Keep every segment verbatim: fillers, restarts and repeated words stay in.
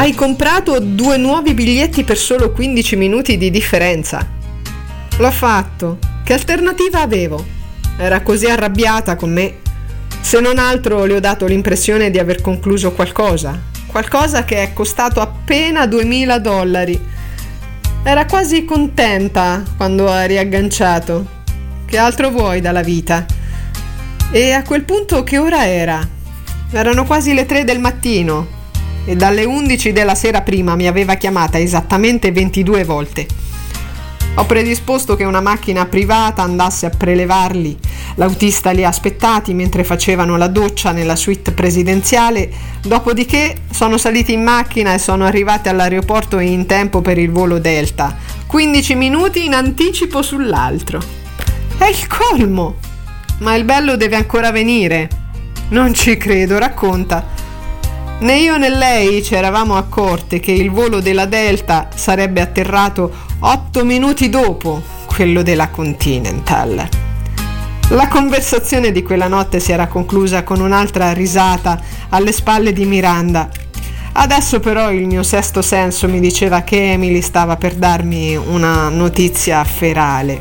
hai comprato due nuovi biglietti per solo quindici minuti di differenza. L'ho fatto. Che alternativa avevo? Era così arrabbiata con me. Se non altro le ho dato l'impressione di aver concluso qualcosa. Qualcosa che è costato appena duemila dollari. Era quasi contenta quando ha riagganciato. Che altro vuoi dalla vita? E a quel punto che ora era? Erano quasi le tre del mattino e dalle undici della sera prima mi aveva chiamata esattamente ventidue volte. Ho predisposto che una macchina privata andasse a prelevarli. L'autista li ha aspettati mentre facevano la doccia nella suite presidenziale, dopodiché sono saliti in macchina e sono arrivati all'aeroporto in tempo per il volo Delta, quindici minuti in anticipo sull'altro. È il colmo! Ma il bello deve ancora venire. Non ci credo, racconta. Né io né lei ci eravamo accorte che il volo della Delta sarebbe atterrato otto minuti dopo quello della Continental. La conversazione di quella notte si era conclusa con un'altra risata alle spalle di Miranda. Adesso però il mio sesto senso mi diceva che Emily stava per darmi una notizia ferale.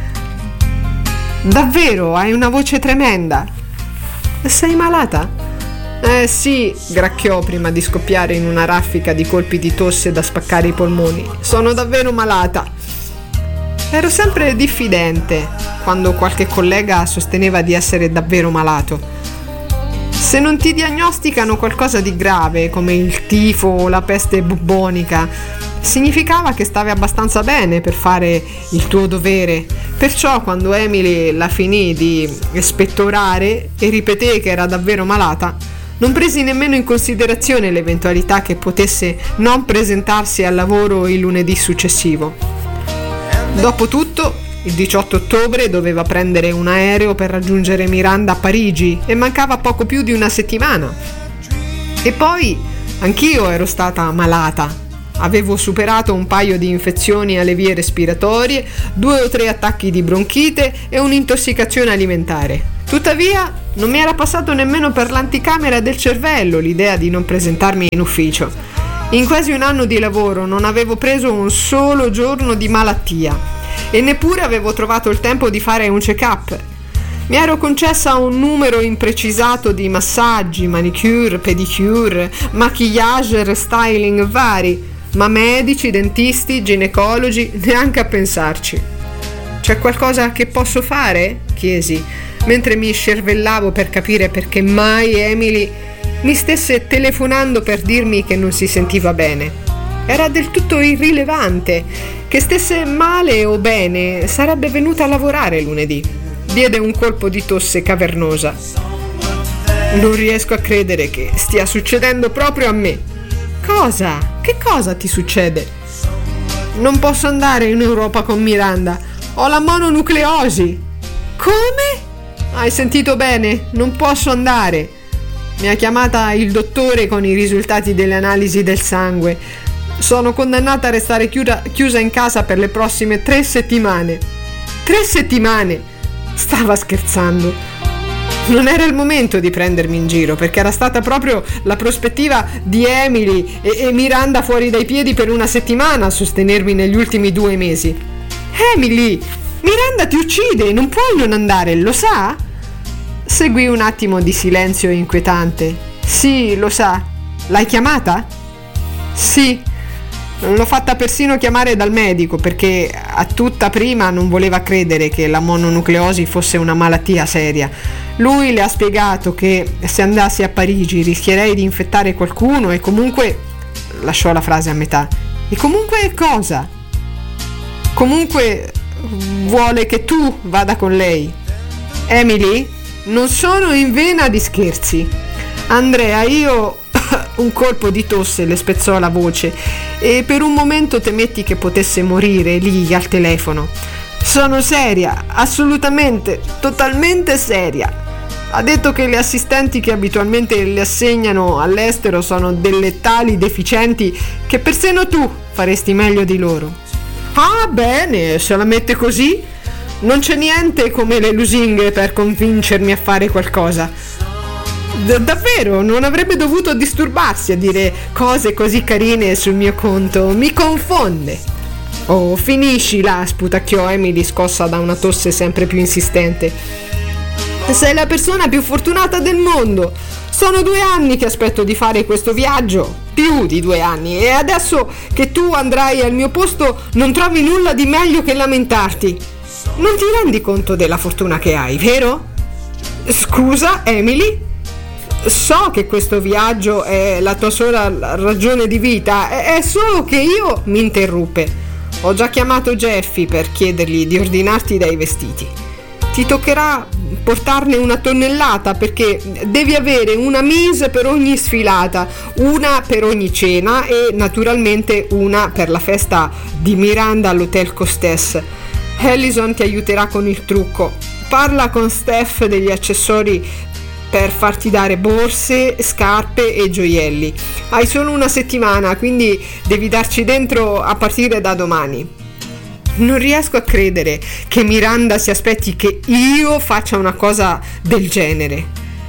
Davvero, hai una voce tremenda. Sei malata? Eh sì, gracchiò prima di scoppiare in una raffica di colpi di tosse da spaccare i polmoni. Sono davvero malata. Ero sempre diffidente quando qualche collega sosteneva di essere davvero malato. Se non ti diagnosticano qualcosa di grave, come il tifo o la peste bubbonica, significava che stavi abbastanza bene per fare il tuo dovere. Perciò quando Emily la finì di spettorare e ripeté che era davvero malata, non presi nemmeno in considerazione l'eventualità che potesse non presentarsi al lavoro il lunedì successivo. Dopotutto, il diciotto ottobre doveva prendere un aereo per raggiungere Miranda a Parigi e mancava poco più di una settimana. E poi anch'io ero stata malata. Avevo superato un paio di infezioni alle vie respiratorie, due o tre attacchi di bronchite e un'intossicazione alimentare. Tuttavia, non mi era passato nemmeno per l'anticamera del cervello l'idea di non presentarmi in ufficio. In quasi un anno di lavoro non avevo preso un solo giorno di malattia e neppure avevo trovato il tempo di fare un check-up. Mi ero concessa un numero imprecisato di massaggi, manicure, pedicure, maquillage, restyling vari, ma medici, dentisti, ginecologi, neanche a pensarci. C'è qualcosa che posso fare? Chiesi, mentre mi scervellavo per capire perché mai Emily mi stesse telefonando per dirmi che non si sentiva bene. Era del tutto irrilevante. Che stesse male o bene, sarebbe venuta a lavorare lunedì. Diede un colpo di tosse cavernosa. Non riesco a credere che stia succedendo proprio a me. Cosa? Che cosa ti succede? Non posso andare in Europa con Miranda. Ho la mononucleosi. Come? Hai sentito bene? Non posso andare. Mi ha chiamata il dottore con i risultati delle analisi del sangue. Sono condannata a restare chiusa, chiusa in casa per le prossime tre settimane. Tre settimane? Stava scherzando. Non era il momento di prendermi in giro, perché era stata proprio la prospettiva di Emily e, e Miranda fuori dai piedi per una settimana a sostenermi negli ultimi due mesi. Emily, Miranda ti uccide, non puoi non andare, lo sa? Seguì un attimo di silenzio inquietante. Sì, lo sa. L'hai chiamata? Sì. L'ho fatta persino chiamare dal medico perché a tutta prima non voleva credere che la mononucleosi fosse una malattia seria. Lui le ha spiegato che se andassi a Parigi rischierei di infettare qualcuno e comunque... lasciò la frase a metà. E comunque cosa? Comunque vuole che tu vada con lei. Emily, non sono in vena di scherzi. Andrea, io... Un colpo di tosse le spezzò la voce e per un momento temetti che potesse morire lì al telefono. Sono seria, assolutamente, totalmente seria. Ha detto che le assistenti che abitualmente le assegnano all'estero sono delle tali deficienti che persino tu faresti meglio di loro. Ah, bene, se la mette così, non c'è niente come le lusinghe per convincermi a fare qualcosa. D- davvero, non avrebbe dovuto disturbarsi a dire cose così carine sul mio conto, mi confonde. Oh, finiscila, sputacchiò Emily, scossa da una tosse sempre più insistente. Sei la persona più fortunata del mondo. Sono due anni che aspetto di fare questo viaggio, più di due anni, e adesso che tu andrai al mio posto non trovi nulla di meglio che lamentarti. Non ti rendi conto della fortuna che hai, vero? Scusa, Emily? So che questo viaggio è la tua sola ragione di vita, è solo che io mi interruppe. Ho già chiamato Jeffy per chiedergli di ordinarti dei vestiti. Ti toccherà portarne una tonnellata perché devi avere una mise per ogni sfilata, una per ogni cena e naturalmente una per la festa di Miranda all'Hotel Costes. Allison ti aiuterà con il trucco. Parla con Steph degli accessori per farti dare borse, scarpe e gioielli. Hai solo una settimana, quindi devi darci dentro a partire da domani. Non riesco a credere che Miranda si aspetti che io faccia una cosa del genere.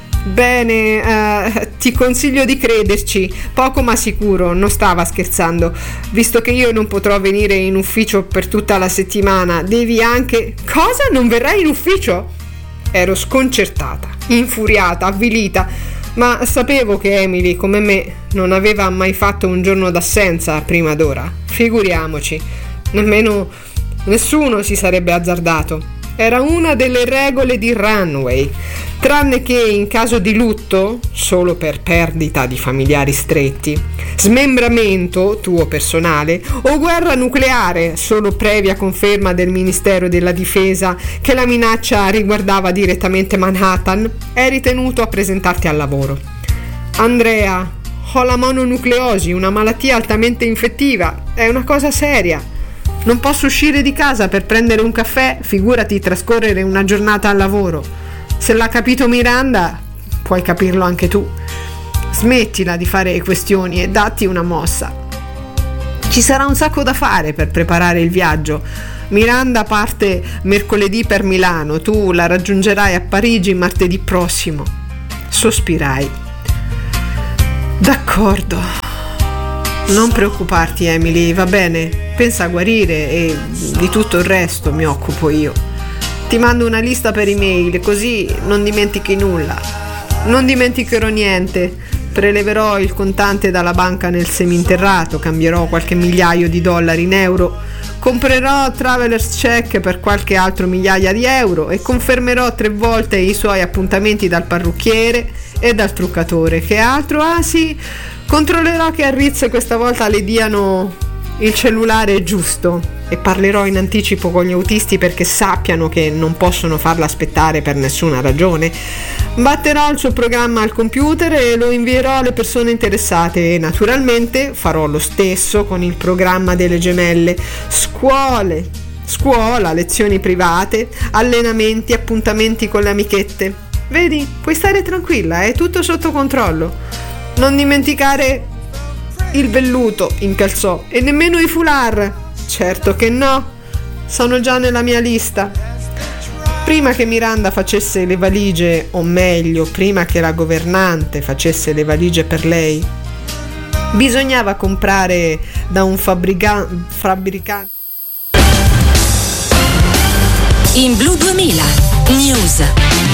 Bene, eh, ti consiglio di crederci, poco ma sicuro, non stava scherzando. Visto che io non potrò venire in ufficio per tutta la settimana, devi anche... Cosa? Non verrai in ufficio? Ero sconcertata, infuriata, avvilita, ma sapevo che Emily, come me, non aveva mai fatto un giorno d'assenza prima d'ora. Figuriamoci, nemmeno... Nessuno si sarebbe azzardato. Era una delle regole di Runway, tranne che in caso di lutto, solo per perdita di familiari stretti, smembramento tuo personale o guerra nucleare, solo previa conferma del Ministero della Difesa che la minaccia riguardava direttamente Manhattan, eri tenuto a presentarti al lavoro. Andrea, ho la mononucleosi, una malattia altamente infettiva, è una cosa seria. Non posso uscire di casa per prendere un caffè, figurati trascorrere una giornata al lavoro. Se l'ha capito Miranda, puoi capirlo anche tu. Smettila di fare questioni e datti una mossa. Ci sarà un sacco da fare per preparare il viaggio. Miranda parte mercoledì per Milano, tu la raggiungerai a Parigi martedì prossimo. Sospirai. D'accordo. Non preoccuparti, Emily, va bene? Pensa a guarire e di tutto il resto mi occupo io. Ti mando una lista per email, così non dimentichi nulla. Non dimenticherò niente. Preleverò il contante dalla banca nel seminterrato, cambierò qualche migliaio di dollari in euro, comprerò traveler's check per qualche altro migliaia di euro e confermerò tre volte i suoi appuntamenti dal parrucchiere e dal truccatore. Che altro? Ah sì, controllerò che a Ritz questa volta le diano il cellulare giusto e parlerò in anticipo con gli autisti perché sappiano che non possono farla aspettare per nessuna ragione. Batterò il suo programma al computer e lo invierò alle persone interessate e naturalmente farò lo stesso con il programma delle gemelle. Scuole, scuola, lezioni private, allenamenti, appuntamenti con le amichette. Vedi, puoi stare tranquilla, è tutto sotto controllo. Non dimenticare il velluto, incalzò, e nemmeno i foulard. Certo che no, sono già nella mia lista. Prima che Miranda facesse le valigie, o meglio, prima che la governante facesse le valigie per lei, bisognava comprare da un fabbrica- fabbricante. In Blu duemila News.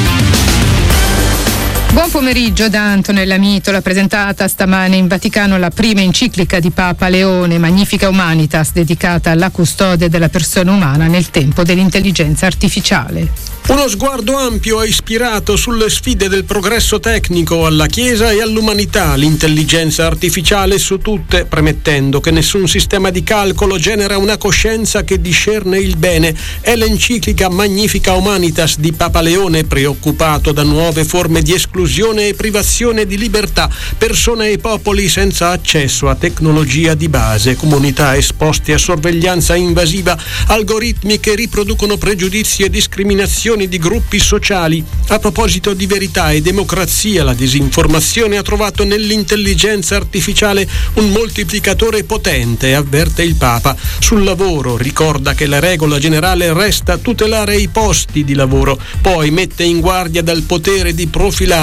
Buon pomeriggio da Antonella Mitola, presentata stamane in Vaticano la prima enciclica di Papa Leone, Magnifica Humanitas, dedicata alla custode della persona umana nel tempo dell'intelligenza artificiale. Uno sguardo ampio e ispirato sulle sfide del progresso tecnico alla Chiesa e all'umanità, l'intelligenza artificiale su tutte, premettendo che nessun sistema di calcolo genera una coscienza che discerne il bene. È l'enciclica Magnifica Humanitas di Papa Leone, preoccupato da nuove forme di esclusione e privazione di libertà, persone e popoli senza accesso a tecnologia di base, comunità esposte a sorveglianza invasiva, algoritmi che riproducono pregiudizi e discriminazioni di gruppi sociali. A proposito di verità e democrazia, la disinformazione ha trovato nell'intelligenza artificiale un moltiplicatore potente, avverte il Papa. Sul lavoro ricorda che la regola generale resta tutelare i posti di lavoro, poi mette in guardia dal potere di profilare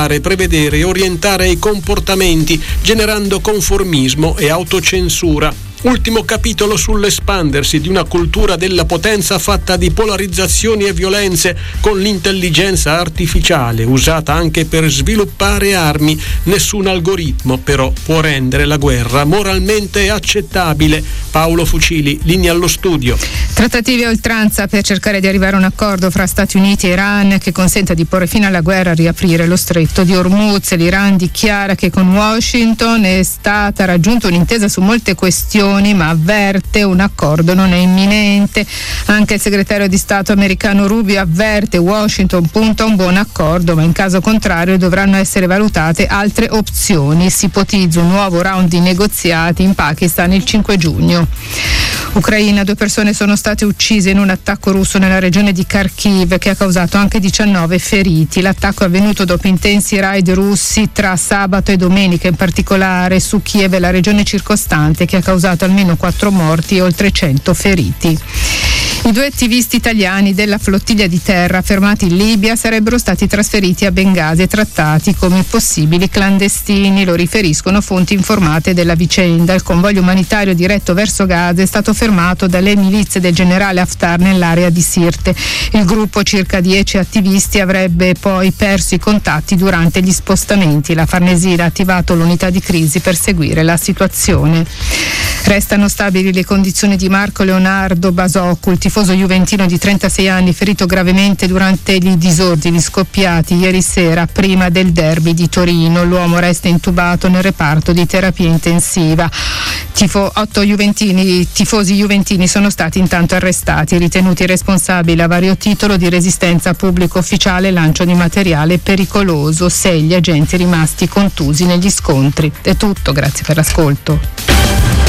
valutare, prevedere e orientare i comportamenti, generando conformismo e autocensura. Ultimo capitolo sull'espandersi di una cultura della potenza fatta di polarizzazioni e violenze, con l'intelligenza artificiale usata anche per sviluppare armi. Nessun algoritmo però può rendere la guerra moralmente accettabile. Paolo Fucili, linea allo studio. Trattative a oltranza per cercare di arrivare a un accordo fra Stati Uniti e Iran che consenta di porre fine alla guerra e riaprire lo stretto di Hormuz. L'Iran dichiara che con Washington è stata raggiunta un'intesa su molte questioni, ma avverte un accordo non è imminente. Anche il segretario di Stato americano Rubio avverte Washington punta a un buon accordo, ma in caso contrario dovranno essere valutate altre opzioni. Si ipotizza un nuovo round di negoziati in Pakistan il cinque giugno. Ucraina, due persone sono state uccise in un attacco russo nella regione di Kharkiv che ha causato anche diciannove feriti. L'attacco è avvenuto dopo intensi raid russi tra sabato e domenica, in particolare su Kiev e la regione circostante, che ha causato almeno quattro morti e oltre cento feriti. I due attivisti italiani della flottiglia di terra fermati in Libia sarebbero stati trasferiti a Bengasi e trattati come possibili clandestini, lo riferiscono fonti informate della vicenda. Il convoglio umanitario diretto verso Gaza è stato fermato dalle milizie del generale Haftar nell'area di Sirte. Il gruppo, circa dieci attivisti, avrebbe poi perso i contatti durante gli spostamenti. La Farnesina ha attivato l'unità di crisi per seguire la situazione. Restano stabili le condizioni di Marco Leonardo Basocco, il tifoso juventino di trentasei anni ferito gravemente durante i disordini scoppiati ieri sera prima del derby di Torino. L'uomo resta intubato nel reparto di terapia intensiva. Tifo, otto juventini, tifosi juventini sono stati intanto arrestati, ritenuti responsabili a vario titolo di resistenza a pubblico ufficiale e lancio di materiale pericoloso. Sei gli agenti rimasti contusi negli scontri. È tutto, grazie per l'ascolto.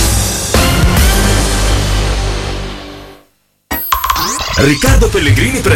Riccardo Pellegrini presenta